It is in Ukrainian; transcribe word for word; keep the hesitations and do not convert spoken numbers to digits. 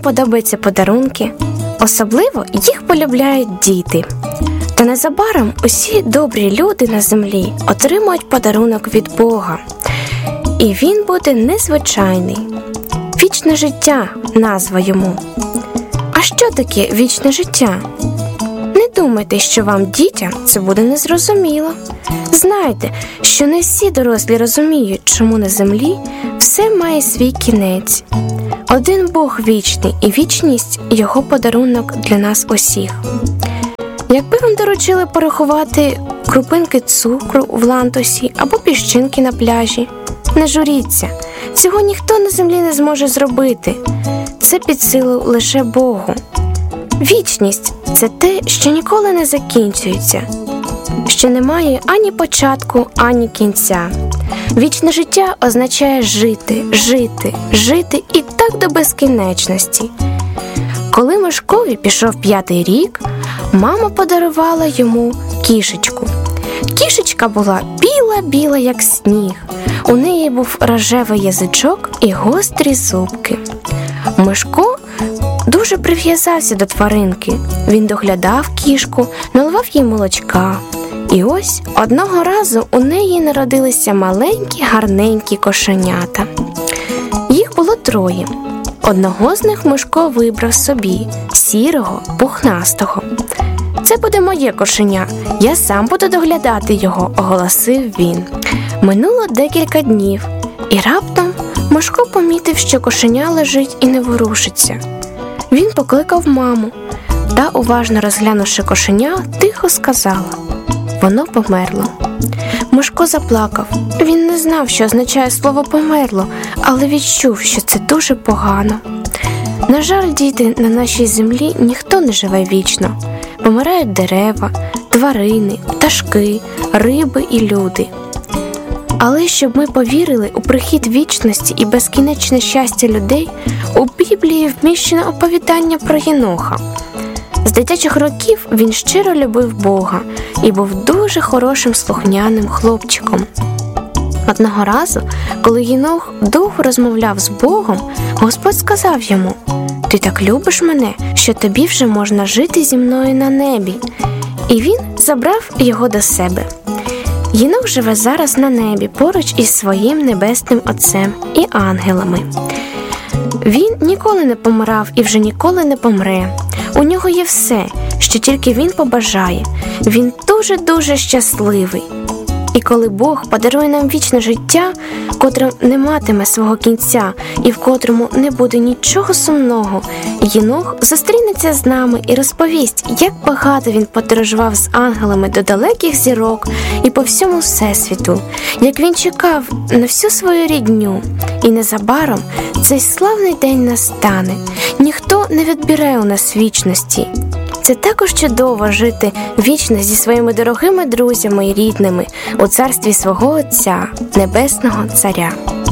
подобаються подарунки. Особливо їх полюбляють діти. Та незабаром усі добрі люди на землі отримують подарунок від Бога. І він буде незвичайний. Вічне життя – назва йому. А що таке вічне життя? Не думайте, що вам, дітям, це буде незрозуміло. Знайте, що не всі дорослі розуміють, чому на землі все має свій кінець. Один Бог вічний, і вічність – його подарунок для нас усіх. Якби вам доручили порахувати крупинки цукру в лантусі або піщинки на пляжі, не журіться, цього ніхто на землі не зможе зробити. Це під силу лише Богу. Вічність – це те, що ніколи не закінчується, що не має ані початку, ані кінця. Вічне життя означає жити, жити, жити і так до безкінечності. Коли Мишкові пішов п'ятий рік, мама подарувала йому кішечку. Кішечка була біла-біла, як сніг. У неї був рожевий язичок і гострі зубки. Мишко дуже прив'язався до тваринки. Він доглядав кішку, наливав їй молочка. І ось одного разу у неї народилися маленькі гарненькі кошенята. Їх було троє. Одного з них Мишко вибрав собі – сірого, пухнастого. «Це буде моє кошеня, я сам буду доглядати його», – оголосив він. Минуло декілька днів, і раптом Мишко помітив, що кошеня лежить і не ворушиться. Він покликав маму та, уважно розглянувши кошеня, тихо сказала: «Воно померло». Мишко заплакав. Він не знав, що означає слово «померло», але відчув, що це дуже погано. На жаль, діти, на нашій землі ніхто не живе вічно. Помирають дерева, тварини, пташки, риби і люди. Але щоб ми повірили у прихід вічності і безкінечне щастя людей, у Біблії вміщено оповідання про Єноха. З дитячих років він щиро любив Бога і був дуже хорошим слухняним хлопчиком. Одного разу, коли Єнох довго розмовляв з Богом, Господь сказав йому: «Ти так любиш мене, що тобі вже можна жити зі мною на небі». І він забрав його до себе. Єнох живе зараз на небі поруч із своїм небесним Отцем і ангелами. Він ніколи не помирав і вже ніколи не помре. У нього є все, що тільки він побажає. Він дуже-дуже щасливий. І коли Бог подарує нам вічне життя, котре не матиме свого кінця і в котрому не буде нічого сумного, Єнох зустрінеться з нами і розповість, як багато він подорожував з ангелами до далеких зірок і по всьому всесвіту, як він чекав на всю свою рідню. І незабаром цей славний день настане. Ніхто не відбере у нас вічності. Це також чудово жити вічно зі своїми дорогими друзями і рідними у царстві свого Отця, Небесного Царя.